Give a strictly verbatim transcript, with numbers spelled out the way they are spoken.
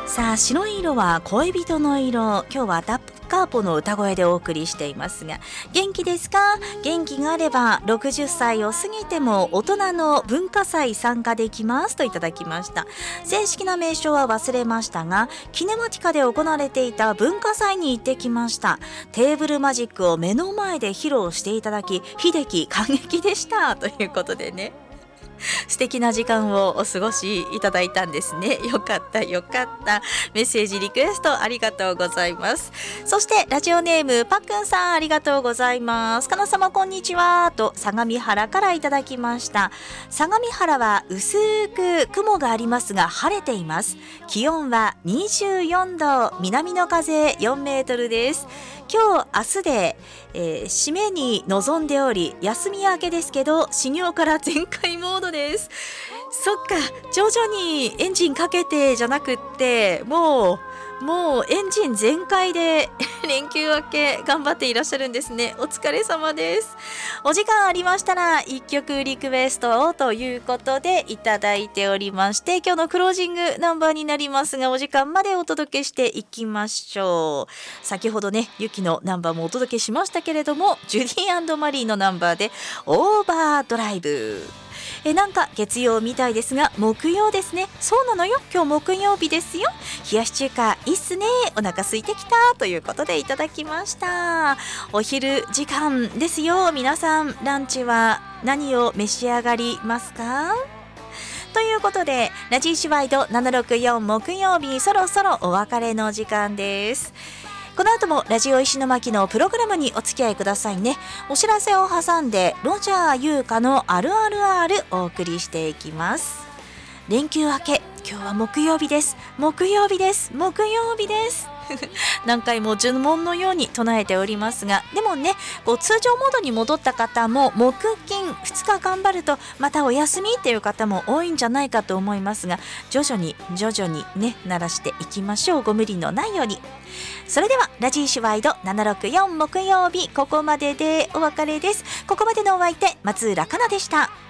さあ、白い色は恋人の色。今日はダッカーポの歌声でお送りしていますが、元気ですか？元気があればろくじゅっさいを過ぎても大人の文化祭参加できますといただきました。正式な名称は忘れましたが、キネマティカで行われていた文化祭に行ってきました。テーブルマジックを目の前で披露していただき、秀樹感激でしたということでね、素敵な時間をお過ごしいただいたんですね。よかったよかった。メッセージリクエストありがとうございます。そしてラジオネームパックンさん、ありがとうございます。かな様こんにちはと相模原からいただきました。相模原は薄く雲がありますが晴れています。気温はにじゅうよんど、南の風よんメートルです。今日明日で、えー、締めに臨んでおり、休み明けですけど始業から全開モードです。そっか、徐々にエンジンかけてじゃなくって、もうもうエンジン全開で連休明け頑張っていらっしゃるんですね。お疲れ様です。お時間ありましたらいっきょくリクエストをということでいただいておりまして、今日のクロージングナンバーになりますが、お時間までお届けしていきましょう。先ほどね、ユキのナンバーもお届けしましたけれども、ジュディ&マリーのナンバーでオーバードライブ。えなんか月曜みたいですが木曜ですね。そうなのよ、今日木曜日ですよ。冷やし中華いいっすね、お腹空いてきたということでいただきました。お昼時間ですよ。皆さんランチは何を召し上がりますか？ということでラジーシワイドななろくよん木曜日、そろそろお別れの時間です。この後もラジオ石巻のプログラムにお付き合いくださいね。お知らせを挟んでロジャー優香のあるあるあるお送りしていきます。連休明け、今日は木曜日です。木曜日です。木曜日です何回も呪文のように唱えておりますが、でもね、こう通常モードに戻った方も木金ふつか頑張るとまたお休みっていう方も多いんじゃないかと思いますが、徐々に徐々にね慣らしていきましょう。ご無理のないように。それではラジーシュワイドななろくよん木曜日、ここまででお別れです。ここまでのお相手、松浦香奈でした。